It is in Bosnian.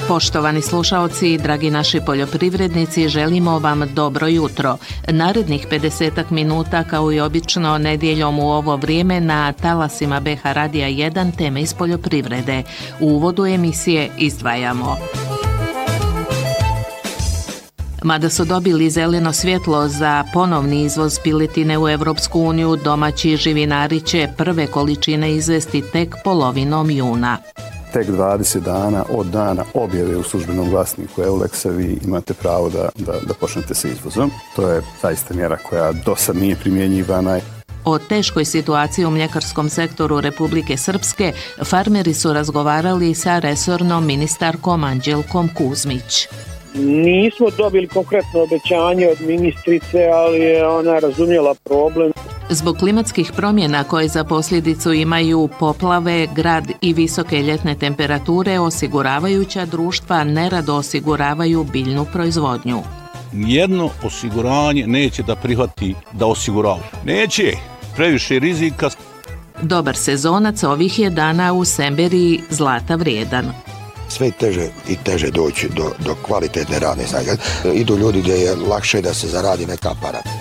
Poštovani slušaoci, dragi naši poljoprivrednici, želimo vam dobro jutro. Narednih 50 minuta, kao i obično nedjeljom u ovo vrijeme, na talasima BH Radija 1 teme iz poljoprivrede. U uvodu emisije izdvajamo. Mada su dobili zeleno svjetlo za ponovni izvoz piletine u Europsku uniju, domaći živinari će prve količine izvesti tek polovinom juna. Tek 20 dana od dana objave u službenom glasniku Eulexa vi imate pravo da počnete sa izvozom. To je zaista mjera koja do sad nije primjenjivana. O teškoj situaciji u mljekarskom sektoru Republike Srpske farmeri su razgovarali sa resornom ministarkom Anđelkom Kuzmić. Nismo dobili konkretno obećanje od ministrice, ali je ona razumjela problem. Zbog klimatskih promjena koje za posljedicu imaju poplave, grad i visoke ljetne temperature, osiguravajuća društva nerado osiguravaju biljnu proizvodnju. Nijedno osiguranje neće da prihvati da osigurava. Neće, previše rizika. Dobar sezonac ovih je dana u Semberiji zlata vrijedan. Sve teže i teže doći do kvalitetne radne snage. Idu ljudi gdje je lakše da se zaradi neka para.